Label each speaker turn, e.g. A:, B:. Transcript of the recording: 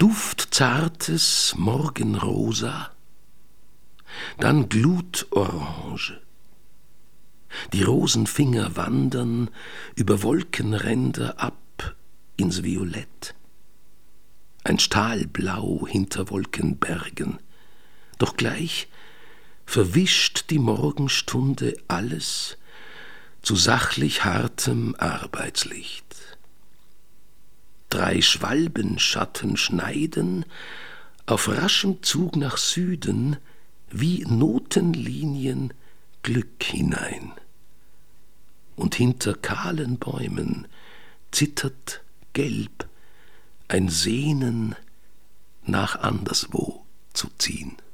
A: duftzartes Morgenrosa, dann Glutorange. Die Rosenfinger wandern über Wolkenränder ab ins Violett. Ein Stahlblau hinter Wolkenbergen, doch gleich verwischt die Morgenstunde alles zu sachlich hartem Arbeitslicht. 3 Schwalbenschatten schneiden auf raschem Zug nach Süden wie Notenlinien Glück hinein. Und hinter kahlen Bäumen zittert gelb ein Sehnen nach anderswo zu ziehen.